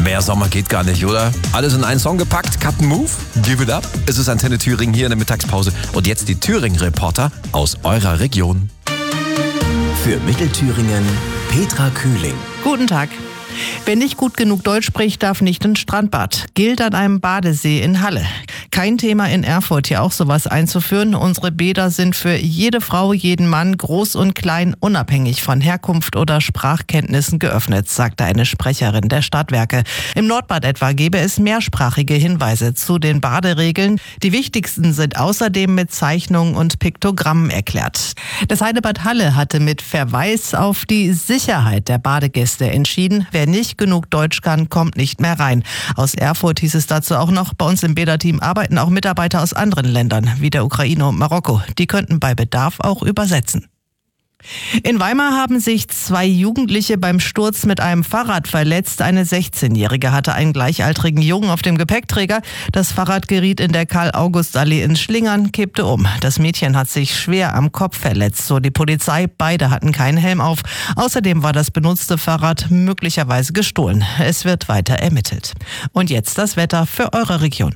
Mehr Sommer geht gar nicht, oder? Alles in einen Song gepackt, Cut and Move, Give It Up. Es ist Antenne Thüringen hier in der Mittagspause. Und jetzt die Thüringen-Reporter aus eurer Region. Für Mittelthüringen Petra Kühling. Guten Tag. Wer nicht gut genug Deutsch spricht, darf nicht ins Strandbad. Gilt an einem Badesee in Halle. Kein Thema in Erfurt, hier auch sowas einzuführen. Unsere Bäder sind für jede Frau, jeden Mann, groß und klein, unabhängig von Herkunft oder Sprachkenntnissen geöffnet, sagte eine Sprecherin der Stadtwerke. Im Nordbad etwa gäbe es mehrsprachige Hinweise zu den Baderegeln. Die wichtigsten sind außerdem mit Zeichnungen und Piktogrammen erklärt. Das Heidebad Halle hatte mit Verweis auf die Sicherheit der Badegäste entschieden. Wer nicht genug Deutsch kann, kommt nicht mehr rein. Aus Erfurt hieß es dazu auch noch, bei uns im Bäderteam arbeiten auch Mitarbeiter aus anderen Ländern, wie der Ukraine und Marokko. Die könnten bei Bedarf auch übersetzen. In Weimar haben sich 2 Jugendliche beim Sturz mit einem Fahrrad verletzt. Eine 16-Jährige hatte einen gleichaltrigen Jungen auf dem Gepäckträger. Das Fahrrad geriet in der Karl-August-Allee ins Schlingern, kippte um. Das Mädchen hat sich schwer am Kopf verletzt, so die Polizei. Beide hatten keinen Helm auf. Außerdem war das benutzte Fahrrad möglicherweise gestohlen. Es wird weiter ermittelt. Und jetzt das Wetter für eure Region.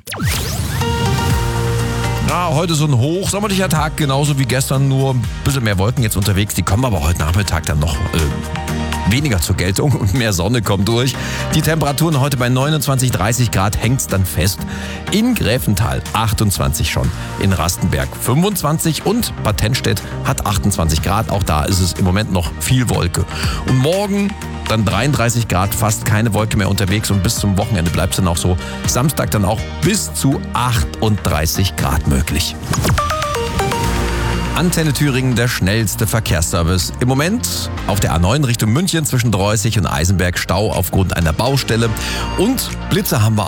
Ja, heute so ein hochsommerlicher Tag, genauso wie gestern, nur ein bisschen mehr Wolken jetzt unterwegs. Die kommen aber heute Nachmittag dann noch weniger zur Geltung und mehr Sonne kommt durch. Die Temperaturen heute bei 29, 30 Grad hängt's dann fest. In Gräfenthal 28 schon, in Rastenberg 25 und Bad Tennstedt hat 28 Grad. Auch da ist es im Moment noch viel Wolke. Und morgen dann 33 Grad, fast keine Wolke mehr unterwegs und bis zum Wochenende bleibt es dann auch so. Samstag dann auch bis zu 38 Grad möglich. Antenne Thüringen, der schnellste Verkehrsservice. Im Moment auf der A9 Richtung München zwischen Dreußig und Eisenberg Stau aufgrund einer Baustelle. Und Blitze haben wir